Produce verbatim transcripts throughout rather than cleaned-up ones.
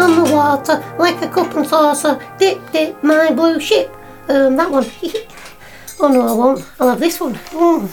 on the water like a cup and saucer. Dip, dip, my blue ship. Um, that one. Oh no, I won't. I'll have this one. Mm.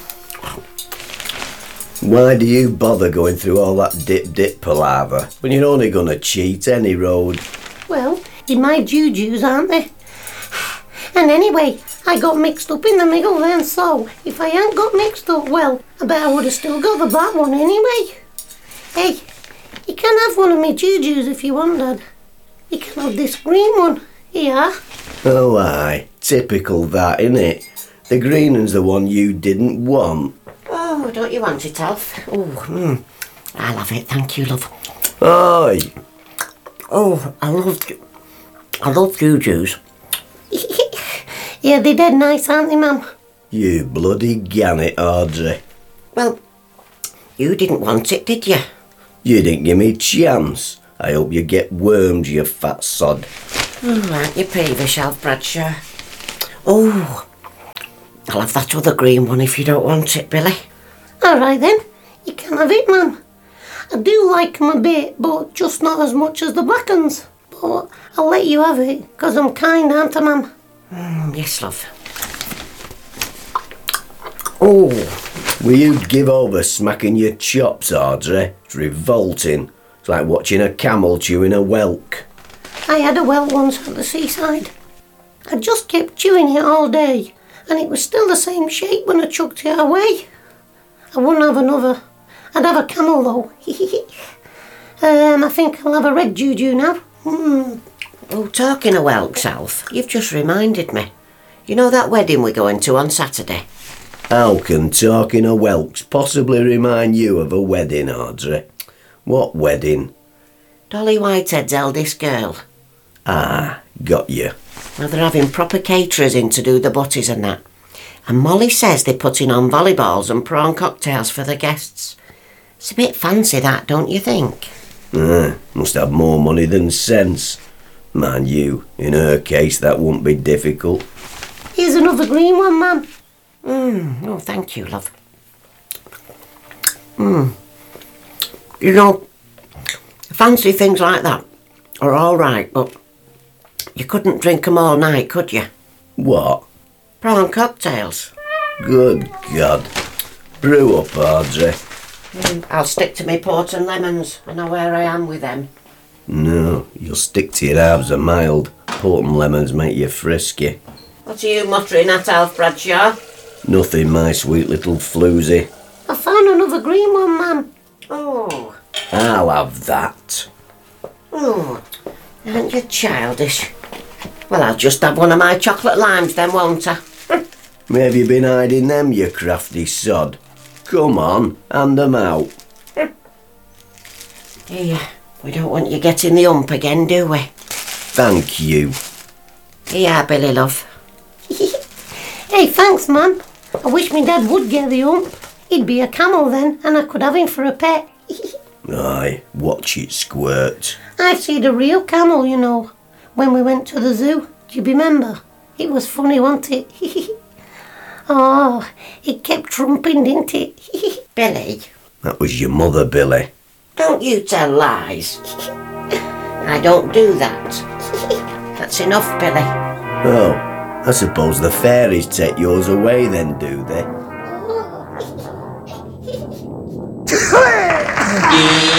Why do you bother going through all that dip-dip palaver when you're only gonna cheat any road? Well, they're my jujus, aren't they? And anyway, I got mixed up in the middle then, so if I hadn't got mixed up, well, I bet I would have still got the black one anyway. Hey, you can have one of my jujus if you want, Dad. You can have this green one. Here. Oh aye, typical that, innit? The green one's the one you didn't want. Oh, don't you want it, Alf? Oh, mm, I love it, thank you, love. Aye. Oh, I love, I love jujus. Yeah, they're dead nice, aren't they, Mum? You bloody gannet, Audrey. Well, you didn't want it, did you? You didn't give me chance. I hope you get wormed, you fat sod. Oh, aren't you peevish, Alf Bradshaw? Oh, I'll have that other green one if you don't want it, Billy. All right then, you can have it, Mum. I do like 'em a bit, but just not as much as the black ones. But I'll let you have it, because I'm kind, aren't I, Mum? Mm, yes, love. Oh, Will you give over smacking your chops, Audrey? It's revolting. It's like watching a camel chewing a whelk. I had a whelk once at the seaside. I just kept chewing it all day, and it was still the same shape when I chucked it away. I wouldn't have another. I'd have a camel though. um, I think I'll have a red juju now. Mm. oh, talking of whelks, Alf, you've just reminded me. You know that wedding we're going to on Saturday? How can talking of whelks possibly remind you of a wedding, Audrey? What wedding? Dolly Whitehead's eldest girl. Ah, got you. Now they're having proper caterers in to do the butties and that. And Molly says they're putting on volleyballs and prawn cocktails for the guests. It's a bit fancy that, don't you think? Ah, must have more money than sense. Mind you, in her case that won't be difficult. Here's another green one, Mum. Mm, oh, thank you, love. Mm. You know, fancy things like that are all right, but you couldn't drink 'em all night, could you? What? Prawn cocktails. Good God. Brew up, Audrey. Mm, I'll stick to my port and lemons. I know where I am with them. No, you'll stick to your halves are mild. Port and lemons make you frisky. What are you muttering at, Alf Bradshaw? Nothing, my sweet little floozy. I found another green one, Mum. Oh, I'll have that. oh, aren't you childish? Well, I'll just have one of my chocolate limes then, won't I? Where have you been hiding them, you crafty sod? Come on, hand them out. Here, we don't want you getting the ump again, do we? Thank you. Here, Billy, love. Hey, thanks, Mum. I wish my dad would get the ump. He'd be a camel then, and I could have him for a pet. Aye, watch it squirt. I've seen a real camel, you know, when we went to the zoo. Do you remember? It was funny, wasn't it? Oh, it kept trumping, didn't it? Billy, That was your mother, Billy. don't you tell lies. I don't do that. That's enough, Billy. Oh, I suppose the fairies take yours away then, do they?